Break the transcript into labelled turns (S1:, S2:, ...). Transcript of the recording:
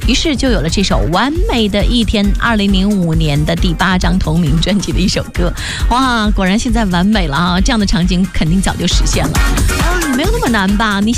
S1: 于是就有了这首《完美的一天》，2005年的第8张同名专辑的一首歌。哇，果然现在完美了啊！这样的场景肯定早就实现了。没有那么难吧？你